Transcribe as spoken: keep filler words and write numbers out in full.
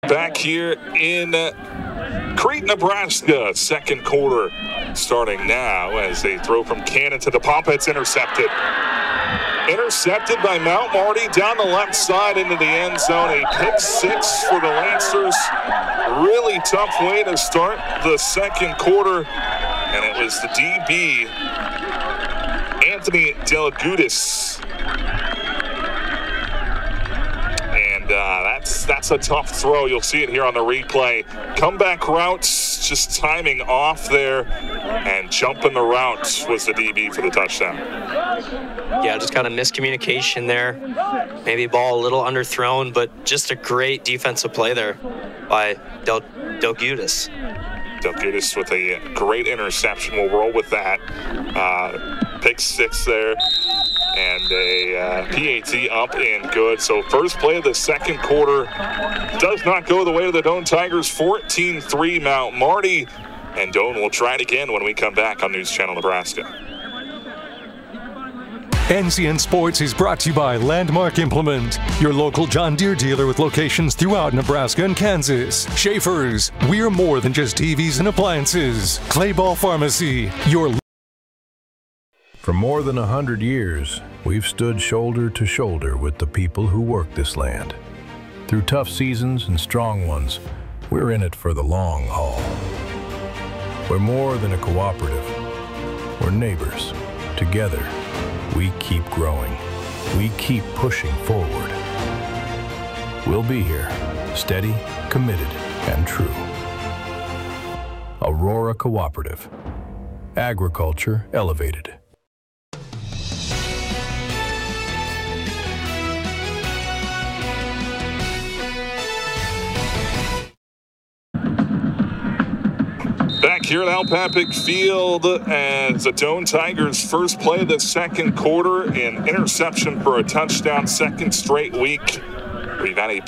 back here in Crete, Nebraska. Second quarter starting now as they throw from Cannon to the pump. It's intercepted. Intercepted by Mount Marty down the left side into the end zone. A pick six for the Lancers. Really tough way to start the second quarter. And it was the D B, Anthony Delagudis. And uh, that's that's a tough throw. You'll see it here on the replay. Comeback routes, just timing off there. And jumping the route was the D B for the touchdown. Yeah, just kind of miscommunication there. Maybe ball a little underthrown, but just a great defensive play there by Del Delagudis. Delagudis with a great interception. We'll roll with that. Uh, pick six there. And a uh, P A T up and good. So first play of the second quarter does not go the way of the Doane Tigers. fourteen three Mount Marty. And Doane will try it again when we come back on News Channel Nebraska. N C N Sports is brought to you by Landmark Implement, your local John Deere dealer with locations throughout Nebraska and Kansas. Schaefer's, we're more than just T Vs and appliances. Clayball Pharmacy, your... For more than a hundred years, we've stood shoulder to shoulder with the people who work this land. Through tough seasons and strong ones, we're in it for the long haul. We're more than a cooperative. We're neighbors. Together, we keep growing. We keep pushing forward. We'll be here, steady, committed, and true. Aurora Cooperative. Agriculture elevated. Back here at Al Papik Field as the Doane Tigers' first play of the second quarter, an interception for a touchdown, second straight week. We've had a